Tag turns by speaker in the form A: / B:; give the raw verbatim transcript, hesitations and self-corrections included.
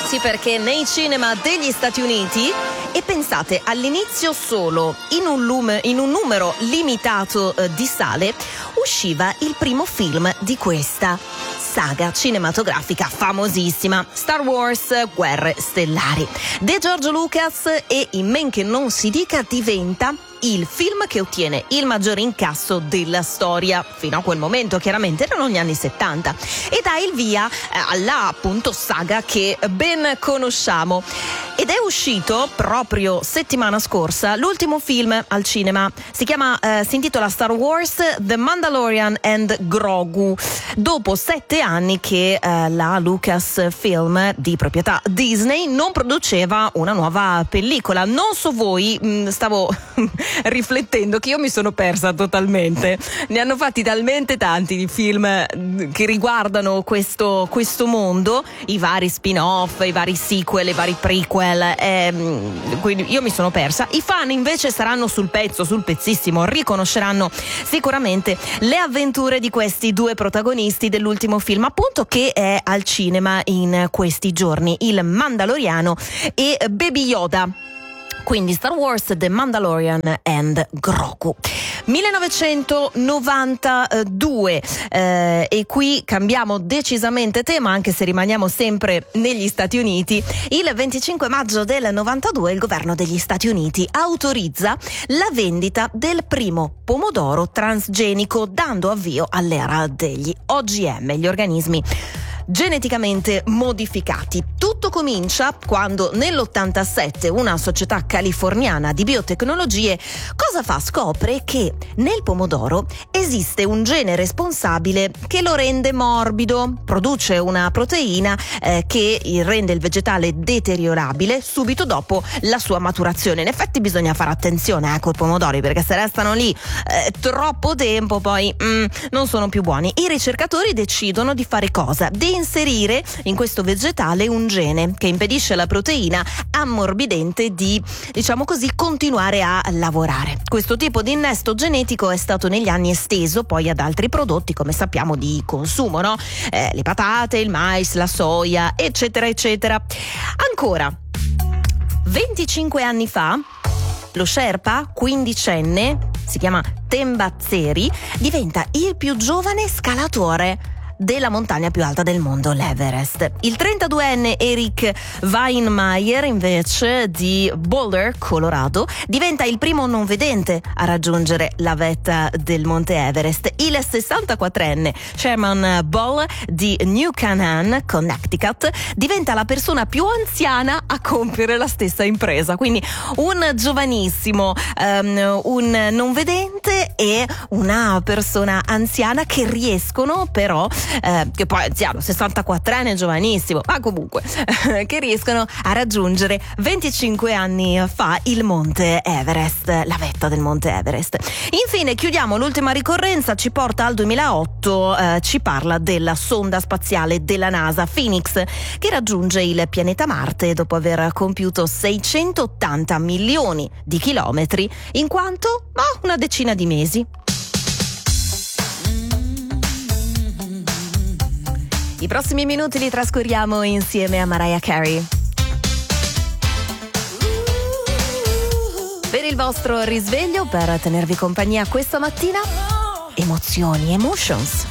A: Sì, perché nei cinema degli Stati Uniti, e pensate, all'inizio solo in un, lume, in un numero limitato eh, di sale, usciva il primo film di questa saga cinematografica famosissima, Star Wars Guerre Stellari. De Giorgio Lucas, e in men che non si dica diventa il film che ottiene il maggiore incasso della storia. Fino a quel momento chiaramente erano gli anni settanta, e dà il via eh, alla appunto saga che ben conosciamo. Ed è uscito proprio settimana scorsa l'ultimo film al cinema. Si chiama, eh, si intitola Star Wars The Mandalorian and Grogu. Dopo sette anni che eh, la Lucasfilm, di proprietà Disney, non produceva una nuova pellicola. Non so voi, mh, stavo riflettendo che io mi sono persa totalmente. Ne hanno fatti talmente tanti di film che riguardano questo, questo mondo, i vari spin-off, i vari sequel, i vari prequel. Ehm, quindi io mi sono persa. I fan invece saranno sul pezzo, sul pezzissimo, riconosceranno sicuramente le avventure di questi due protagonisti dell'ultimo film, appunto, che è al cinema in questi giorni, il Mandaloriano e Baby Yoda. Quindi Star Wars The Mandalorian and Grogu. millenovecentonovantadue, eh, e qui cambiamo decisamente tema, anche se rimaniamo sempre negli Stati Uniti. Il venticinque maggio del novantadue il governo degli Stati Uniti autorizza la vendita del primo pomodoro transgenico, dando avvio all'era degli O G M, gli organismi geneticamente modificati. Tutto comincia quando nell'ottantasette una società californiana di biotecnologie cosa fa? Scopre che nel pomodoro esiste un gene responsabile che lo rende morbido, produce una proteina eh, che rende il vegetale deteriorabile subito dopo la sua maturazione. In effetti bisogna fare attenzione eh, con i pomodori, perché se restano lì eh, troppo tempo poi mm, non sono più buoni. I ricercatori decidono di fare cosa? Di inserire in questo vegetale un gene che impedisce alla proteina ammorbidente di, diciamo così, continuare a lavorare. Questo tipo di innesto genetico è stato negli anni esteso poi ad altri prodotti, come sappiamo, di consumo, no? Eh, le patate, il mais, la soia, eccetera eccetera. Ancora, venticinque anni fa lo Sherpa, quindicenne, si chiama Tembazzeri, diventa il più giovane scalatore della montagna più alta del mondo, l'Everest. Il trentaduenne Eric Weinmeier, invece, di Boulder, Colorado, diventa il primo non vedente a raggiungere la vetta del Monte Everest. Il sessantaquattrenne Sherman Ball di New Canaan, Connecticut, diventa la persona più anziana a compiere la stessa impresa. Quindi un giovanissimo, um, un non vedente e una persona anziana che riescono però Eh, che poi anziano, sessantaquattrenne, giovanissimo, ma comunque eh, che riescono a raggiungere venticinque anni fa il Monte Everest, la vetta del Monte Everest. Infine chiudiamo l'ultima ricorrenza, ci porta al duemilaotto, eh, ci parla della sonda spaziale della NASA Phoenix, che raggiunge il pianeta Marte dopo aver compiuto seicentottanta milioni di chilometri in quanto ma una decina di mesi. I prossimi minuti li trascorriamo insieme a Mariah Carey. Per il vostro risveglio, per tenervi compagnia questa mattina, emozioni, emotions.